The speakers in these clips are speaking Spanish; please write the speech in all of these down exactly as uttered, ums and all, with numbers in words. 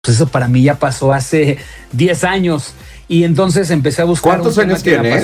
Pues eso para mí ya pasó hace diez años. Y entonces empecé a buscar. ¿Cuántos años tienes?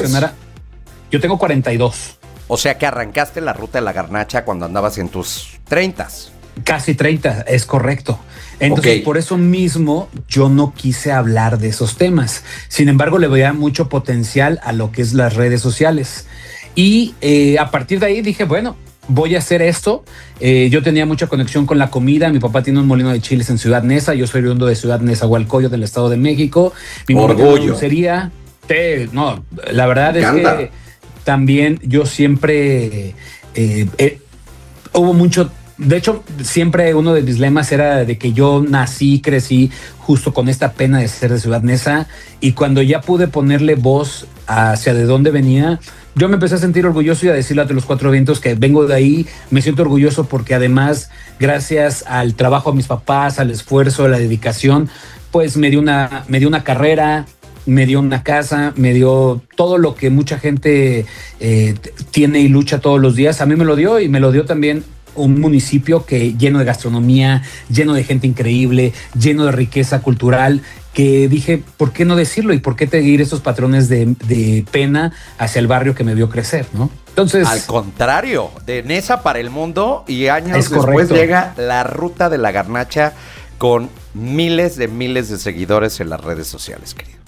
Yo tengo cuarenta y dos. O sea que arrancaste la ruta de la garnacha cuando andabas en tus treintas. Casi treinta, es correcto. Entonces, okay, por eso mismo yo no quise hablar de esos temas. Sin embargo, le veía mucho potencial a lo que es las redes sociales. Y eh, a partir de ahí dije, bueno, voy a hacer esto. Eh, yo tenía mucha conexión con la comida. Mi papá tiene un molino de chiles en Ciudad Neza. Yo soy oriundo de Ciudad Nezahualcóyotl, del Estado de México. Mi orgullo. Sería, eh, no, la verdad es que también yo siempre eh, eh, hubo mucho. De hecho, siempre uno de mis lemas era de que yo nací, crecí justo con esta pena de ser de Ciudad Neza, y cuando ya pude ponerle voz hacia de dónde venía, yo me empecé a sentir orgulloso y a decirle a los cuatro vientos que vengo de ahí. Me siento orgulloso porque además, gracias al trabajo de mis papás, al esfuerzo, a la dedicación, pues me dio una, me dio una carrera, me dio una casa, me dio todo lo que mucha gente eh, tiene y lucha todos los días. A mí me lo dio, y me lo dio también un municipio que lleno de gastronomía, lleno de gente increíble, lleno de riqueza cultural, que dije, ¿por qué no decirlo? ¿Y por qué seguir esos patrones de, de pena hacia el barrio que me vio crecer, ¿no? Entonces, al contrario, de Neza para el mundo, y años después correcto. Llega la ruta de la garnacha con miles de miles de seguidores en las redes sociales, querido.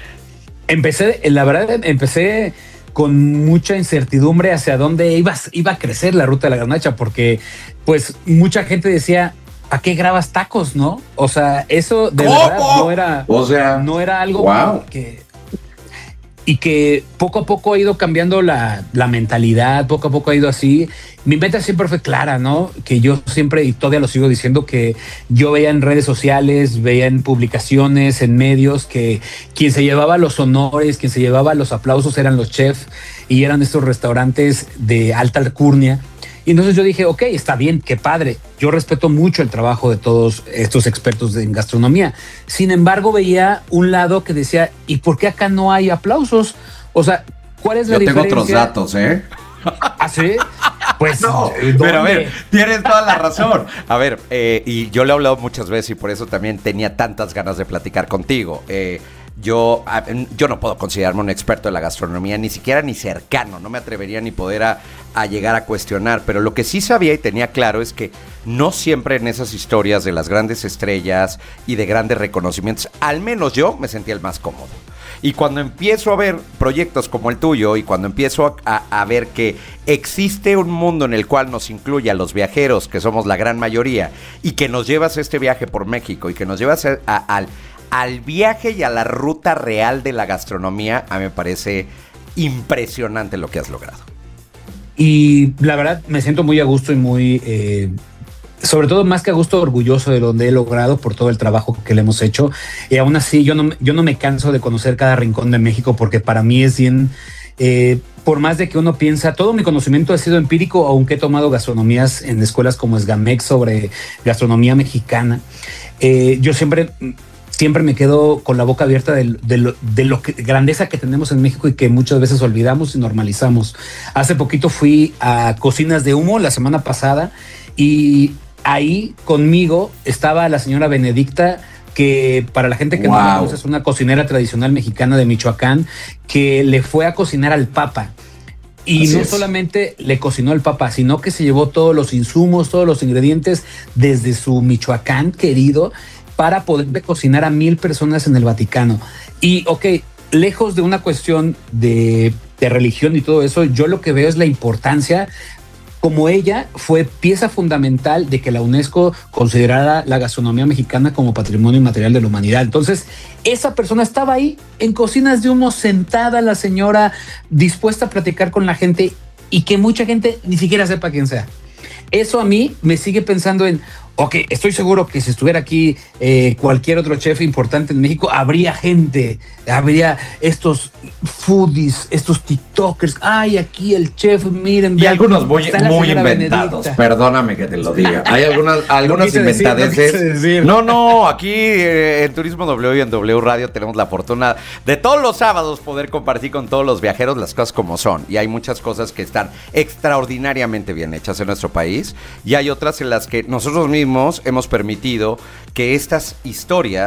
Empecé, la verdad, empecé con mucha incertidumbre hacia dónde iba, iba a crecer la ruta de la garnacha, porque pues mucha gente decía, ¿a qué grabas tacos, no? O sea, eso de ¿Cómo? verdad no era, o sea, no era algo wow. que... Y que poco a poco ha ido cambiando la, la mentalidad, poco a poco ha ido así. Mi meta siempre fue clara, ¿no? Que yo siempre, y todavía lo sigo diciendo, que yo veía en redes sociales, veía en publicaciones, en medios, que quien se llevaba los honores, quien se llevaba los aplausos eran los chefs, y eran estos restaurantes de alta alcurnia. Y entonces yo dije, ok, está bien, qué padre. Yo respeto mucho el trabajo de todos estos expertos en gastronomía. Sin embargo, veía un lado que decía, ¿y por qué acá no hay aplausos? O sea, ¿cuál es la yo diferencia? Yo tengo otros datos, ¿eh? ¿Ah, sí? Pues no, pero a ver, tienes toda la razón. A ver, eh, y yo le he hablado muchas veces y por eso también tenía tantas ganas de platicar contigo. Eh, Yo, yo no puedo considerarme un experto de la gastronomía, ni siquiera ni cercano, no me atrevería ni poder a, a llegar a cuestionar, pero lo que sí sabía y tenía claro es que no siempre en esas historias de las grandes estrellas y de grandes reconocimientos, al menos yo me sentía el más cómodo. Y cuando empiezo a ver proyectos como el tuyo y cuando empiezo a, a ver que existe un mundo en el cual nos incluye a los viajeros, que somos la gran mayoría, y que nos llevas a este viaje por México y que nos llevas a, a, al... al viaje y a la ruta real de la gastronomía, a mí me parece impresionante lo que has logrado. Y la verdad me siento muy a gusto y muy, eh, sobre todo más que a gusto, orgulloso de donde he logrado por todo el trabajo que le hemos hecho. Y aún así yo no, yo no me canso de conocer cada rincón de México, porque para mí es bien... Eh, por más de que uno piensa, todo mi conocimiento ha sido empírico, aunque he tomado gastronomías en escuelas como Esgamex sobre gastronomía mexicana. Eh, yo siempre... Siempre me quedo con la boca abierta de, de, lo, de lo que grandeza que tenemos en México y que muchas veces olvidamos y normalizamos. Hace poquito fui a Cocinas de Humo la semana pasada, y ahí conmigo estaba la señora Benedicta, que para la gente que wow. no la conoce es una cocinera tradicional mexicana de Michoacán, que le fue a cocinar al Papa. Y Así no es. solamente le cocinó al Papa, sino que se llevó todos los insumos, todos los ingredientes desde su Michoacán querido, para poder cocinar a mil personas en el Vaticano. Y, ok, lejos de una cuestión de, de religión y todo eso, yo lo que veo es la importancia, como ella fue pieza fundamental de que la UNESCO considerara la gastronomía mexicana como patrimonio inmaterial de la humanidad. Entonces, esa persona estaba ahí en Cocinas de Humo, sentada la señora, dispuesta a platicar con la gente, y que mucha gente ni siquiera sepa quién sea. Eso a mí me sigue pensando en, ok, estoy seguro que si estuviera aquí eh, cualquier otro chef importante en México, habría gente, habría estos foodies, estos tiktokers. Ay, aquí el chef, miren. Y algunos muy, muy inventados, Benedicta. Perdóname que te lo diga. Hay algunas, algunas inventadeces. Decir, no, no, aquí eh, en Turismo W y en W Radio tenemos la fortuna de todos los sábados poder compartir con todos los viajeros las cosas como son. Y hay muchas cosas que están extraordinariamente bien hechas en nuestro país, y hay otras en las que nosotros mismos muchísimos hemos permitido que estas historias